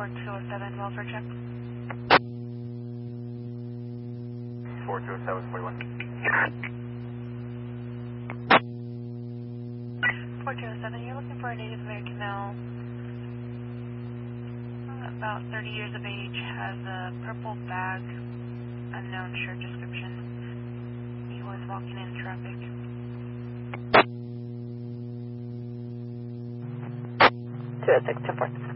4207, welfare check. 420741. 4207, you're looking for a Native American male, about 30 years of age, has a purple bag, unknown shirt description. He was walking in traffic. 206, 2-4.